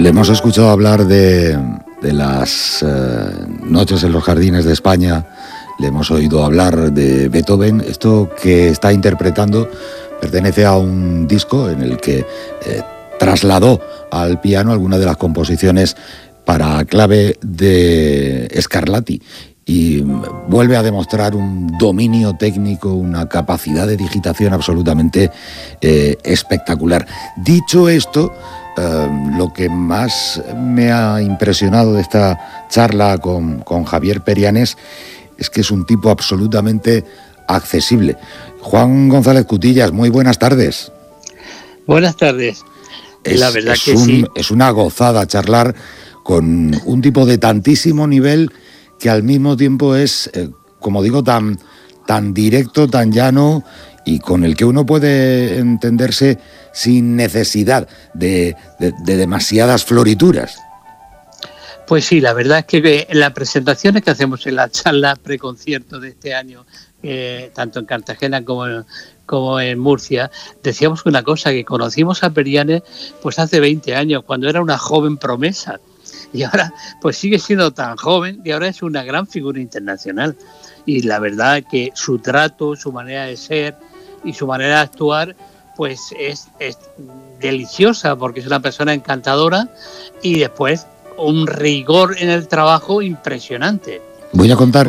Le hemos escuchado hablar de las noches en los jardines de España, le hemos oído hablar de Beethoven. Esto que está interpretando pertenece a un disco en el que trasladó al piano algunas de las composiciones para clave de Scarlatti y vuelve a demostrar un dominio técnico, una capacidad de digitación absolutamente espectacular. Dicho esto, lo que más me ha impresionado de esta charla con Javier Perianes es que es un tipo absolutamente accesible. Juan González Cutillas, muy buenas tardes. Buenas tardes. La verdad que sí. Es una gozada charlar con un tipo de tantísimo nivel que al mismo tiempo es, como digo, tan directo, tan llano y con el que uno puede entenderse sin necesidad de demasiadas florituras. Pues sí, la verdad es que en las presentaciones que hacemos en la charla preconcierto de este año, tanto en Cartagena como en Murcia, decíamos una cosa, que conocimos a Perianes pues hace 20 años, cuando era una joven promesa, y ahora pues sigue siendo tan joven y ahora es una gran figura internacional. Y la verdad que su trato, su manera de ser y su manera de actuar pues es deliciosa, porque es una persona encantadora y después un rigor en el trabajo impresionante. Voy a contar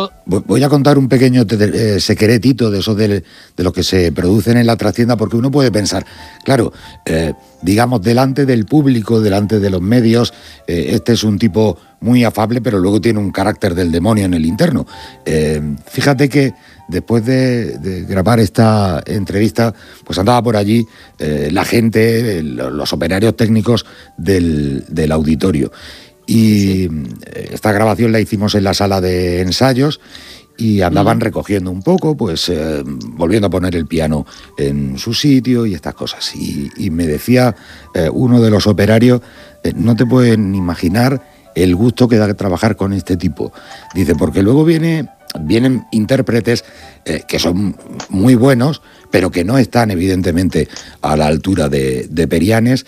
un pequeño secretito de eso de lo que se producen en la trastienda, porque uno puede pensar, claro, digamos, delante del público, delante de los medios, este es un tipo muy afable, pero luego tiene un carácter del demonio en el interno. Fíjate que después de grabar esta entrevista, pues andaba por allí la gente, los operarios técnicos del auditorio. Y esta grabación la hicimos en la sala de ensayos y andaban recogiendo un poco, pues volviendo a poner el piano en su sitio y estas cosas. Y me decía uno de los operarios, no te pueden imaginar el gusto que da trabajar con este tipo. Dice, porque luego vienen intérpretes que son muy buenos, pero que no están evidentemente a la altura de Perianes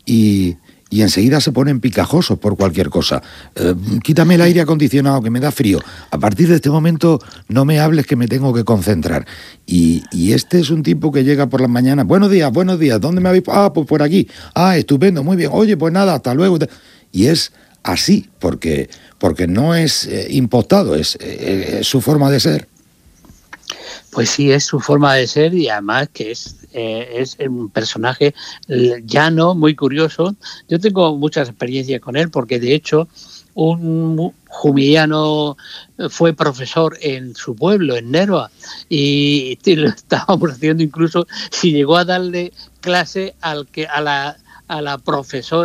y enseguida se ponen picajosos por cualquier cosa. Quítame el aire acondicionado, que me da frío. A partir de este momento no me hables, que me tengo que concentrar. Y este es un tipo que llega por las mañanas. Buenos días, ¿dónde me habéis...? Pues por aquí. Estupendo, muy bien. Oye, pues nada, hasta luego. Y es así, porque no es impostado, es su forma de ser. Pues sí, es su forma de ser y además que es un personaje llano, muy curioso. Yo tengo muchas experiencias con él porque de hecho un jumillano fue profesor en su pueblo, en Nerva, y lo estábamos haciendo incluso si llegó a darle clase a la profesora